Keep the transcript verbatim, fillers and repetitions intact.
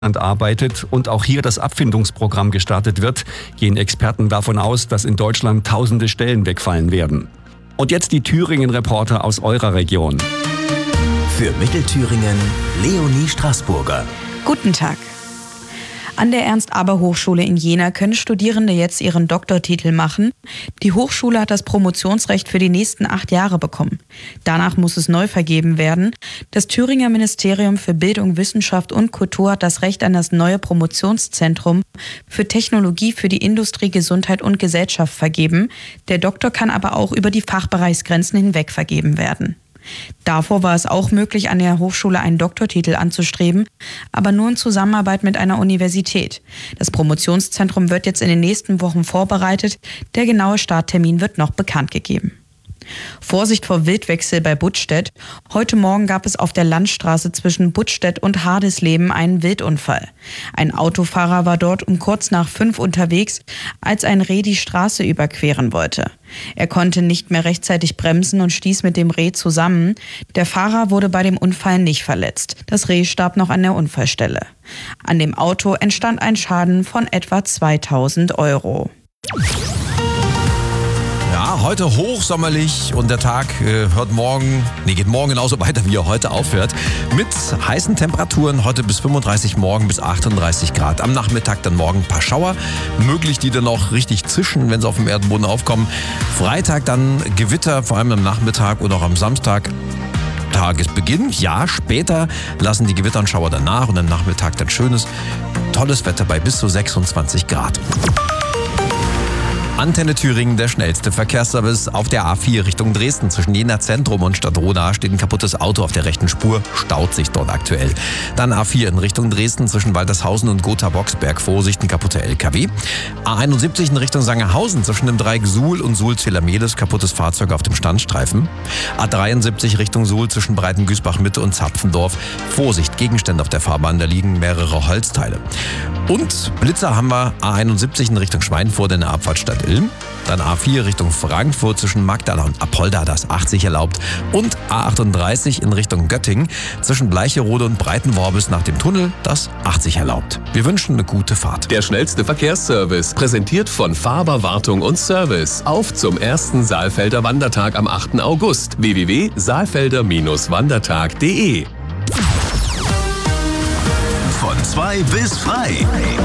arbeitet und auch hier das Abfindungsprogramm gestartet wird, gehen Experten davon aus, dass in Deutschland tausende Stellen wegfallen werden. Und jetzt die Thüringen-Reporter aus eurer Region. Für Mittelthüringen Leonie Straßburger. Guten Tag. An der Ernst-Abbe-Hochschule in Jena können Studierende jetzt ihren Doktortitel machen. Die Hochschule hat das Promotionsrecht für die nächsten acht Jahre bekommen. Danach muss es neu vergeben werden. Das Thüringer Ministerium für Bildung, Wissenschaft und Kultur hat das Recht an das neue Promotionszentrum für Technologie für die Industrie, Gesundheit und Gesellschaft vergeben. Der Doktor kann aber auch über die Fachbereichsgrenzen hinweg vergeben werden. Davor war es auch möglich, an der Hochschule einen Doktortitel anzustreben, aber nur in Zusammenarbeit mit einer Universität. Das Promotionszentrum wird jetzt in den nächsten Wochen vorbereitet. Der genaue Starttermin wird noch bekannt gegeben. Vorsicht vor Wildwechsel bei Buttstedt. Heute Morgen gab es auf der Landstraße zwischen Buttstedt und Hardisleben einen Wildunfall. Ein Autofahrer war dort um kurz nach fünf unterwegs, als ein Reh die Straße überqueren wollte. Er konnte nicht mehr rechtzeitig bremsen und stieß mit dem Reh zusammen. Der Fahrer wurde bei dem Unfall nicht verletzt. Das Reh starb noch an der Unfallstelle. An dem Auto entstand ein Schaden von etwa zweitausend Euro. Ja, heute hochsommerlich und der Tag äh, hört morgen, nee, geht morgen genauso weiter, wie er heute aufhört. Mit heißen Temperaturen heute bis fünfunddreißig, morgen bis achtunddreißig Grad. Am Nachmittag dann morgen ein paar Schauer, möglich, die dann auch richtig zischen, wenn sie auf dem Erdboden aufkommen. Freitag dann Gewitter, vor allem am Nachmittag und auch am Samstag. Tagesbeginn, ja, später lassen die Gewitter und Schauer danach und am Nachmittag dann schönes, tolles Wetter bei bis zu sechsundzwanzig Grad. Antenne Thüringen, der schnellste Verkehrsservice auf der A vier Richtung Dresden. Zwischen Jena Zentrum und Stadtroda steht ein kaputtes Auto auf der rechten Spur, staut sich dort aktuell. Dann A vier in Richtung Dresden zwischen Waltershausen und Gotha-Boxberg. Vorsicht, ein kaputter L K W. A einundsiebzig in Richtung Sangerhausen zwischen dem Dreieck Suhl und Suhl-Zelamedes, kaputtes Fahrzeug auf dem Standstreifen. A dreiundsiebzig Richtung Suhl zwischen Breitengüßbach-Mitte und Zapfendorf. Vorsicht, Gegenstände auf der Fahrbahn, da liegen mehrere Holzteile. Und Blitzer haben wir A einundsiebzig in Richtung Schweinfurt in der Abfahrtstadt Ilm. Dann A vier Richtung Frankfurt zwischen Magdala und Apolda, das achtzig erlaubt. Und A achtunddreißig in Richtung Göttingen zwischen Bleicherode und Breitenworbis nach dem Tunnel, das achtzig erlaubt. Wir wünschen eine gute Fahrt. Der schnellste Verkehrsservice, präsentiert von Faber Wartung und Service. Auf zum ersten Saalfelder Wandertag am achten August. w w w punkt saalfelder Wandertag punkt de Von zwei bis frei.